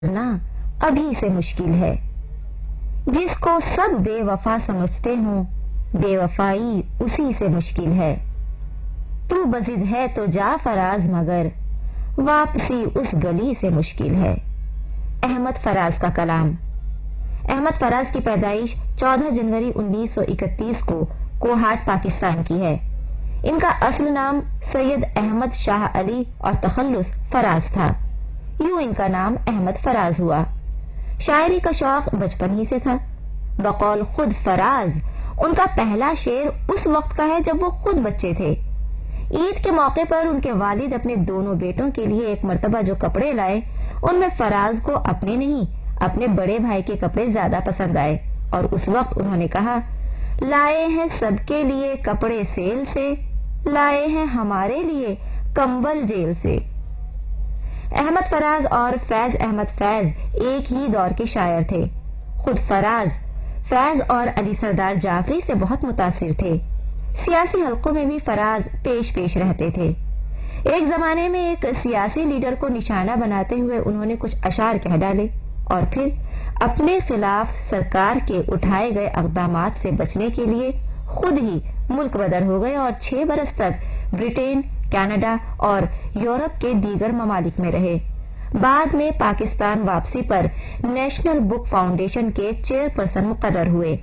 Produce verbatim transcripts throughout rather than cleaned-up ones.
करना अभी से मुश्किल है। जिसको सब बेवफा समझते हों, बेवफाई उसी से मुश्किल है। तू बजिद है तो जा फराज, मगर वापसी उस गली से मुश्किल है। अहमद फराज का कलाम। अहमद फराज की पैदाइश चौदह जनवरी उन्नीस सौ इकतीस को कोहाट पाकिस्तान की है। इनका असल नाम सैयद अहमद शाह अली और तखल्लुस फराज था। यूं इनका नाम अहमद फराज हुआ। शायरी का शौक बचपन ही से था। बकौल खुद फराज उनका पहला शेर उस वक्त का है जब वो खुद बच्चे थे। ईद के मौके पर उनके वालिद अपने दोनों बेटों के लिए एक मर्तबा जो कपड़े लाए, उनमें फराज को अपने नहीं अपने बड़े भाई के कपड़े ज्यादा पसंद आए और उस वक्त उन्होंने कहा, लाए हैं सबके लिए कपड़े सेल से, लाए हैं हमारे लिए कंबल जेल से। अहमद फराज और फैज अहमद फैज एक ही दौर के शायर थे। खुद फराज फैज और अली सरदार जाफरी से बहुत मुतासिर थे। सियासी हलकों में भी फराज पेश पेश रहते थे। एक जमाने में एक सियासी लीडर को निशाना बनाते हुए उन्होंने कुछ अशार कह डाले और फिर अपने खिलाफ सरकार के उठाए गए इक़दामात से बचने के लिए खुद ही मुल्क बदर हो गए और छह बरस तक ब्रिटेन, कनाडा और यूरोप के दीगर ममालिक में रहे। बाद में पाकिस्तान वापसी पर नेशनल बुक फाउंडेशन के चेयरपर्सन मुकर्रर हुए।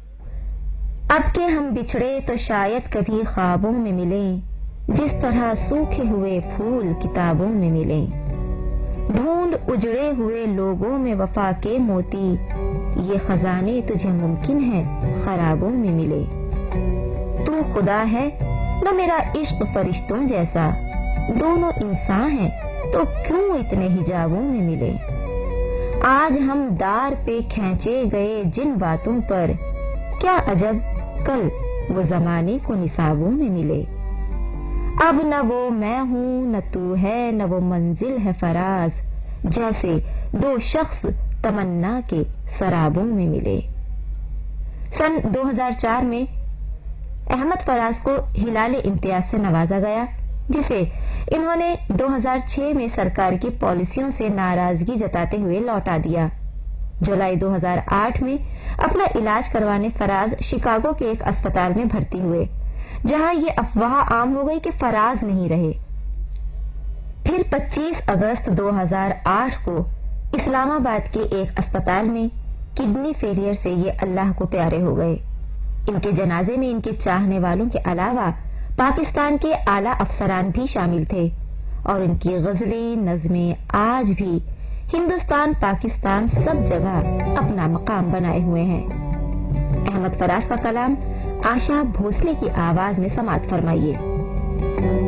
अब के हम बिछड़े तो शायद कभी ख्वाबों में मिलें, जिस तरह सूखे हुए फूल किताबों में मिलें। ढूंढ उजड़े हुए लोगों में वफा के मोती, ये खजाने तुझे मुमकिन है खराबों में मिले। तू खुदा है न मेरा इश्क फरिश्तों जैसा, दोनों इंसान हैं तो क्यों इतने हिजाबों में मिले। आज हम दार पे खींचे गए जिन बातों पर, क्या अजब कल वो जमाने को निसाबों में मिले। अब न वो मैं हूँ न तू है, न वो मंजिल है फराज, जैसे दो शख्स तमन्ना के सराबों में मिले। सन दो हज़ार चार में अहमद फराज को हिलाल इम्तियाज से नवाजा गया, जिसे इन्होंने दो हज़ार छह में सरकार की पॉलिसियों से नाराजगी जताते हुए लौटा दिया। जुलाई दो हज़ार आठ में अपना इलाज करवाने फराज शिकागो के एक अस्पताल में भर्ती हुए, जहां ये अफवाह आम हो गई कि फराज नहीं रहे। फिर पच्चीस अगस्त दो हज़ार आठ को इस्लामाबाद के एक अस्पताल में किडनी फेलियर से ये अल्लाह को प्यारे हो गए। इनके जनाजे में इनके चाहने वालों के अलावा पाकिस्तान के आला अफसरान भी शामिल थे और इनकी गजलें, नज़में आज भी हिंदुस्तान, पाकिस्तान सब जगह अपना मकाम बनाए हुए हैं। अहमद फराज का कलाम आशा भोसले की आवाज में समाअत फरमाइए।